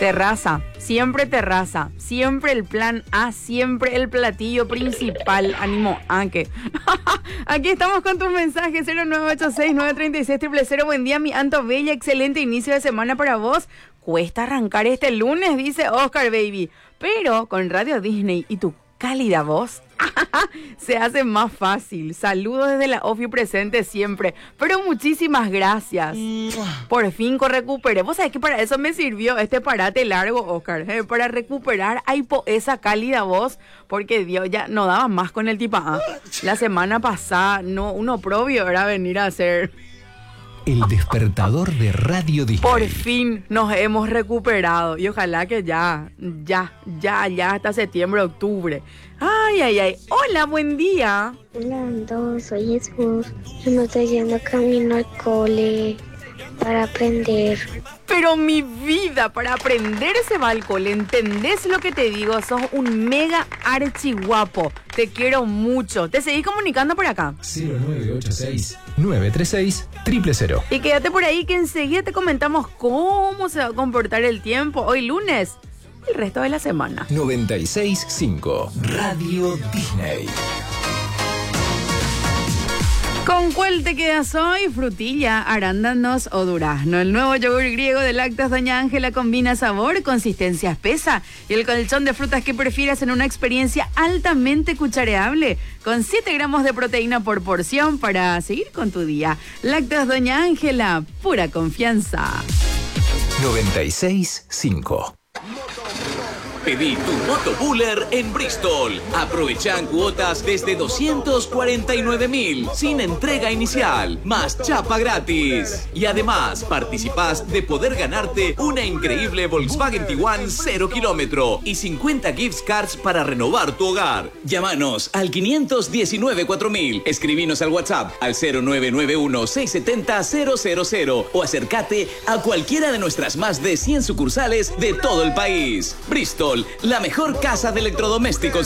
Terraza, siempre el plan A, siempre el platillo principal. Ánimo, Anke. Aquí estamos con tus mensajes, 0986-936-000. Buen día, mi Anto Bella, excelente inicio de semana para vos. Cuesta arrancar este lunes, dice Oscar Baby, pero con Radio Disney y tu cálida voz se hace más fácil. Saludos desde la OFI presente siempre. Pero muchísimas gracias. Por fin recuperé. Vos sabés que para eso me sirvió este parate largo, Oscar. Para recuperar esa cálida voz. Porque Dios ya no daba más con el tipo A. La semana pasada, uno propio era venir a hacer... El despertador de Radio Disney. Por fin nos hemos recuperado. Y ojalá que ya hasta septiembre, octubre. Ay. Hola, buen día. Hola, Ando, soy Jesús. Yo me estoy yendo camino al cole para aprender. Pero mi vida, para aprender se va al cole. ¿Entendés lo que te digo? Sos un mega archiguapo. Te quiero mucho. ¿Te seguís comunicando por acá? 0986-936-000. Y quédate por ahí que enseguida te comentamos cómo se va a comportar el tiempo hoy lunes, el resto de la semana. 96.5 Radio Disney. ¿Con cuál te quedas hoy? ¿Frutilla, arándanos o durazno? El nuevo yogur griego de Lácteos Doña Ángela combina sabor, consistencia espesa y el colchón de frutas que prefieras en una experiencia altamente cuchareable, con 7 gramos de proteína por porción para seguir con tu día. Lácteos Doña Ángela, pura confianza. 96.5. Pedí tu Motobuller en Bristol. Aprovechan cuotas desde 249.000 sin entrega inicial, más chapa gratis. Y además participás de poder ganarte una increíble Volkswagen Tiguan 0 kilómetro y 50 gift cards para renovar tu hogar. Llámanos al 519-4000. Escribinos al WhatsApp al 0991-670-000 o acércate a cualquiera de nuestras más de 100 sucursales de todo el país. Bristol, la mejor casa de electrodomésticos